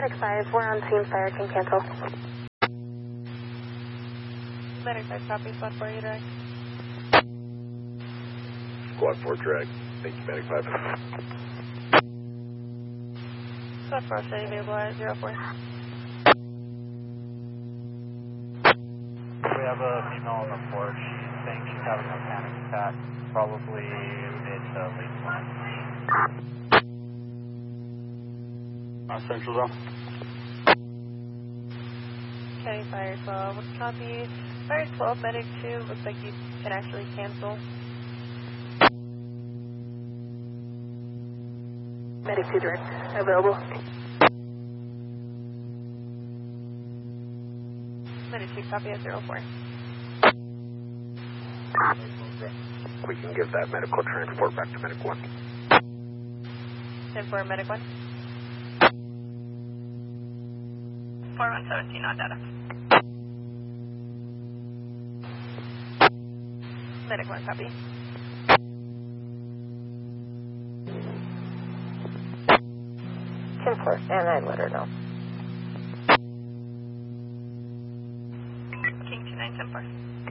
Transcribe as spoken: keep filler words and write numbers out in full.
Medic five, we're on scene, fire can cancel. Medic five, copy, squad four, you direct. Squad four, drag. Thank you, Medic five. Squad four, steady, available at zero four. We have a female on the porch. She's saying she's having a panic attack, probably mid to late morning. Uh, Central Zone. County Fire twelve, copy. Fire twelve, Medic two, looks like you can actually cancel. Medic two direct, available. Medic two, copy at zero four. We can give that medical transport back to Medic one. ten four, Medic one. four one seventeen on data. Medic one, copy. ten four, and I'd let her know. King two nine ten four.